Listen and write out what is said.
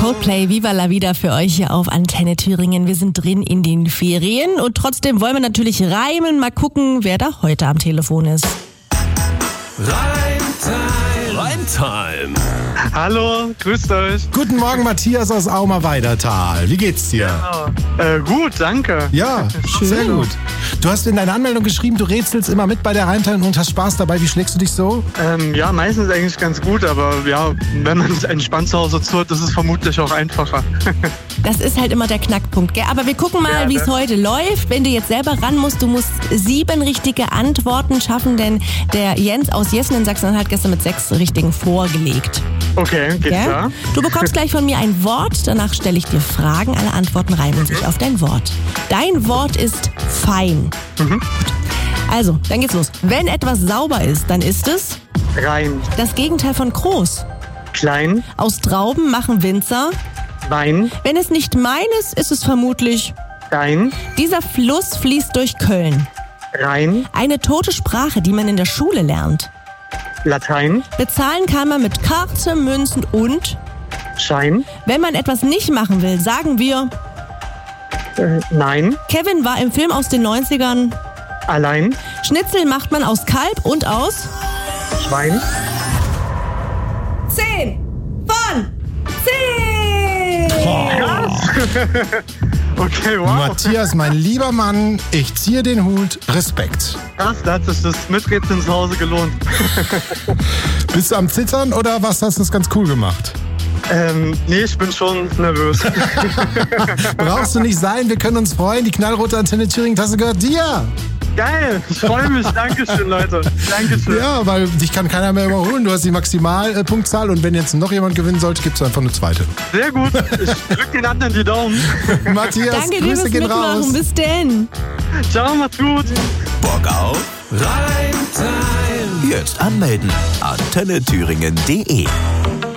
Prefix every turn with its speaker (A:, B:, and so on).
A: Coldplay, Viva la Vida für euch hier auf Antenne Thüringen. Wir sind drin in den Ferien und trotzdem wollen wir natürlich reimen. Mal gucken, wer da heute am Telefon ist.
B: Reimtime.
C: Hallo, grüßt euch.
D: Guten Morgen, Matthias aus Aumer-Weidertal. Wie geht's dir?
C: Gut, danke.
D: Ja, sehr gut. Du hast in deiner Anmeldung geschrieben, du rätselst immer mit bei der Reimtime und hast Spaß dabei. Wie schlägst du dich so?
C: Ja, meistens eigentlich ganz gut, aber ja, wenn man entspannt zu Hause zuhört, ist es vermutlich auch einfacher.
A: Das ist halt immer der Knackpunkt, gell? Aber wir gucken mal, wie es heute läuft. Wenn du jetzt selber ran musst, du musst 7 richtige Antworten schaffen, denn der Jens aus Jessen in Sachsen-Anhalt hat gestern mit 6 richtigen vorgelegt.
C: Okay, geht
A: Ja?
C: klar.
A: Du bekommst gleich von mir ein Wort, danach stelle ich dir Fragen. Alle Antworten reimen sich auf dein Wort. Dein Wort ist fein. Gut. Also, dann geht's los. Wenn etwas sauber ist, dann ist es
C: Rein,
A: das Gegenteil von groß.
C: klein,
A: Aus Trauben machen Winzer.
C: Wein,
A: Wenn es nicht mein ist es vermutlich.
C: Dein,
A: Dieser Fluss fließt durch Köln.
C: Rein,
A: Eine tote Sprache, die man in der Schule lernt.
C: Latein,
A: Bezahlen kann man mit Karte, Münzen und...
C: Schein,
A: Wenn man etwas nicht machen will, sagen wir...
C: Nein,
A: Kevin war im Film aus den 90ern.
C: allein,
A: Schnitzel macht man aus Kalb und aus...
C: Schwein.
A: 10 von 10!
C: Okay, wow.
D: Matthias, mein lieber Mann, ich ziehe den Hut. Respekt.
C: Krass, da hat sich das Miträtseln zu Hause gelohnt.
D: Bist du am Zittern oder was? Hast du das ganz cool gemacht?
C: Nee, ich bin schon nervös.
D: Brauchst du nicht sein, wir können uns freuen. Die knallrote Antenne Thüringen-Tasse gehört dir.
C: Geil, ich freue mich. Dankeschön, Leute. Dankeschön.
D: Ja, weil dich kann keiner mehr überholen. Du hast die Maximalpunktzahl und wenn jetzt noch jemand gewinnen sollte, gibt es einfach eine zweite.
C: Sehr gut. Ich drück den anderen die Daumen.
D: Matthias,
A: Danke dir
D: Grüße
A: fürs
D: gehen
A: Mitmachen.
D: raus.
A: Bis denn.
C: Ciao, macht's gut.
B: Bock auf Reimtime. Jetzt anmelden. AntenneThüringen.de